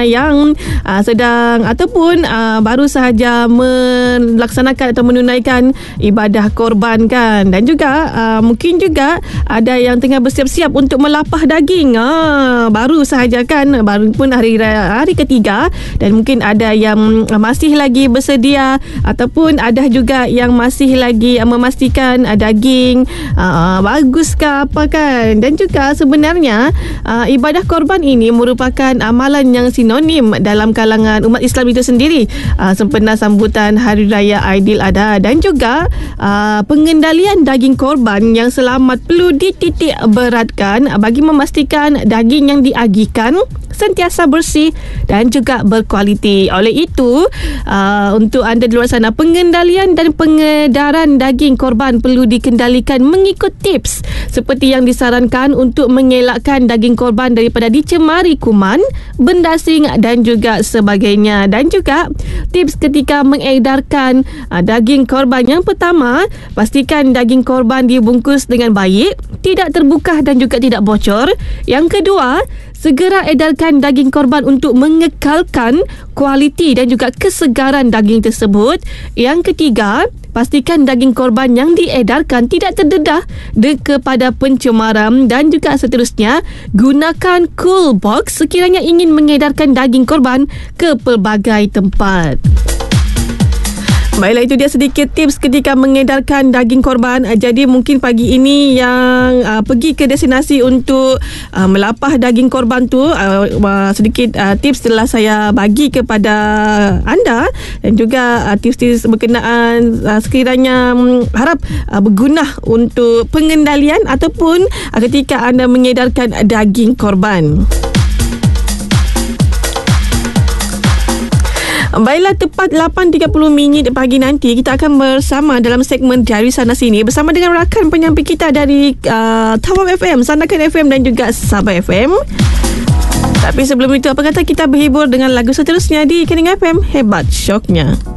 yang sedang ataupun baru sahaja melaksanakan atau menunaikan ibadah korban kan. Dan juga mungkin juga ada yang tengah bersiap-siap untuk melapah daging. Baru sahaja kan, baru pun hari ketiga, dan mungkin ada yang masih lagi bersedia ataupun ada juga yang masih lagi memastikan daging bagus ke apa kan. Dan juga sebenarnya ibadah korban ini merupakan amalan yang sinonim dalam kalangan umat Islam itu sendiri sempena sambutan Hari Raya Aidiladha. Dan juga pengendalian daging korban yang selamat perlu dititik beratkan bagi memastikan daging yang diagihkan sentiasa bersih dan juga berkualiti. Oleh itu, untuk anda di luar sana, pengendalian dan pengedaran daging korban perlu dikendalikan mengikut tips seperti yang disarankan untuk mengelakkan daging korban daripada dicemari kuman, benda asing dan juga sebagainya. Dan juga tips ketika mengedarkan daging korban, yang pertama, pastikan daging korban dibungkus dengan baik, tidak terbuka dan juga tidak bocor. Yang kedua, segera edarkan daging korban untuk mengekalkan kualiti dan juga kesegaran daging tersebut. Yang ketiga, pastikan daging korban yang diedarkan tidak terdedah kepada pencemaran. Dan juga seterusnya, gunakan cool box sekiranya ingin mengedarkan daging korban ke pelbagai tempat. Baiklah, itu dia sedikit tips ketika mengedarkan daging korban. Jadi mungkin pagi ini yang pergi ke destinasi untuk melapah daging korban tu, sedikit tips telah saya bagi kepada anda, dan juga tips-tips berkenaan sekiranya harap berguna untuk pengendalian ataupun ketika anda mengedarkan daging korban. Baiklah, tepat 8.30 pagi nanti kita akan bersama dalam segmen Diari Sana Sini bersama dengan rakan penyampai kita dari Tawau FM, Sandakan FM dan juga Sabah FM. Tapi sebelum itu, apa kata kita berhibur dengan lagu seterusnya di Kening FM, Hebat Syoknya.